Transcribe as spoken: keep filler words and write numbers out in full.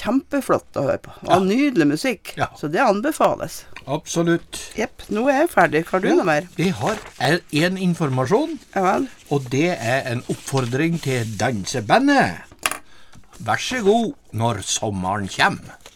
kjempeflott å høre på. Og ja. Nydelig musikk, ja. Så det anbefales. Absolutt. Jepp, nå er jeg ferdig. Har du ja, noe mer? Jeg har en informasjon, ja, vel. Og det er en oppfordring til dansebandet. Vær så god når sommeren kommer.